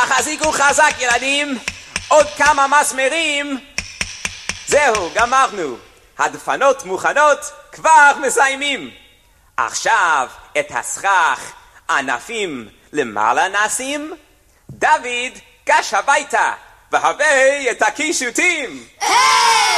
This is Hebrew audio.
תחזיקו חזק ילדים, עוד כמה מסמרים. זהו, גמרנו. הדפנות מוכנות, כבר מסיימים. עכשיו את הסכך ענפים למעלה נשים. דוד, גש הביתה והביא את הקישוטים.